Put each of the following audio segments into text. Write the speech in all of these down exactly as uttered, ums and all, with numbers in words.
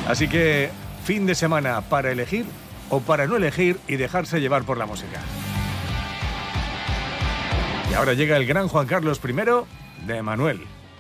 Así que fin de semana para elegir o para no elegir y dejarse llevar por la música. Y ahora llega el gran Juan Carlos primero de Manuel.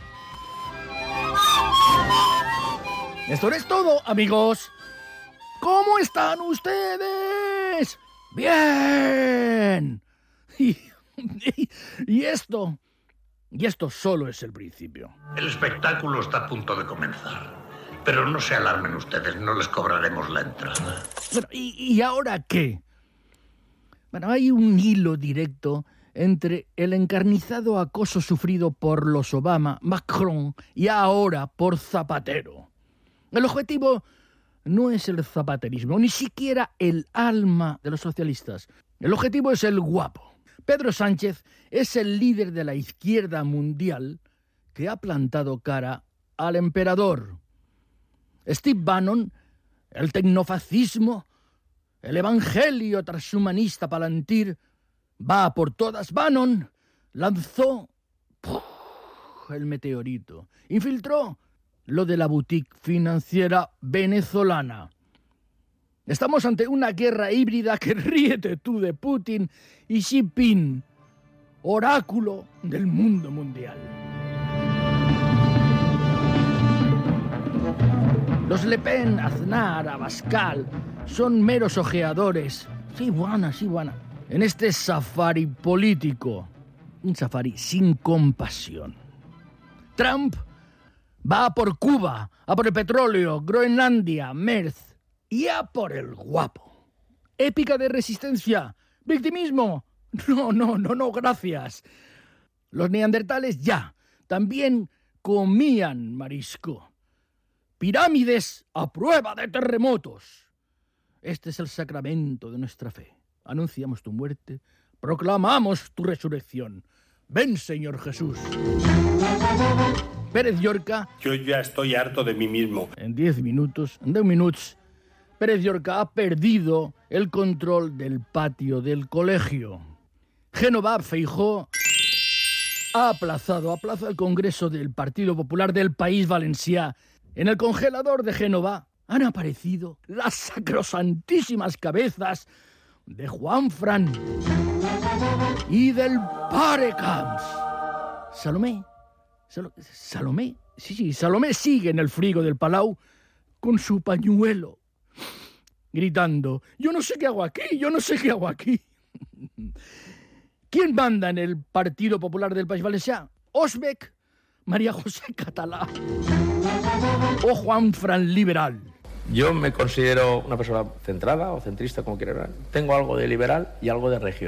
Esto es todo, amigos. ¿Cómo están ustedes? ¡Bien! Y, y, y esto... Y esto solo es el principio. El espectáculo está a punto de comenzar. Pero no se alarmen ustedes, no les cobraremos la entrada. Bueno, ¿y, y ahora qué? Bueno, hay un hilo directo entre el encarnizado acoso sufrido por los Obama, Macron y ahora por Zapatero. El objetivo no es el zapaterismo, ni siquiera el alma de los socialistas. El objetivo es el guapo. Pedro Sánchez es el líder de la izquierda mundial que ha plantado cara al emperador. Steve Bannon, el tecnofascismo, el evangelio transhumanista palantir, va por todas. Bannon lanzó ¡puf! El meteorito, infiltró lo de la boutique financiera venezolana. Estamos ante una guerra híbrida que ríete tú de Putin y Xi Jinping, oráculo del mundo mundial. Los Le Pen, Aznar, Abascal son meros ojeadores. Sí, buena, sí, buena. En este safari político, un safari sin compasión. Trump va a por Cuba, a por el petróleo, Groenlandia, Merz y a por el guapo. Épica de resistencia, victimismo. No, no, no, no, gracias. Los neandertales ya, también comían marisco. Pirámides a prueba de terremotos. Este es el sacramento de nuestra fe. Anunciamos tu muerte, proclamamos tu resurrección. Ven, Señor Jesús. Pérez Llorca. Yo ya estoy harto de mí mismo. En diez minutos, en diez minutos, Pérez Llorca ha perdido el control del patio del colegio. Génova Feijóo ha aplazado, aplaza el Congreso del Partido Popular del País Valencià. En el congelador de Génova han aparecido las sacrosantísimas cabezas de Juanfran y del Parecamps. Salomé, Sal- Salomé, sí, sí, Salomé sigue en el frigo del Palau con su pañuelo, gritando: yo no sé qué hago aquí, yo no sé qué hago aquí. ¿Quién manda en el Partido Popular del País Valencià? Osbeck, María José Catalá o Juanfran liberal. Yo me considero una persona centrada o centrista, como quieran. Tengo algo de liberal y algo de región.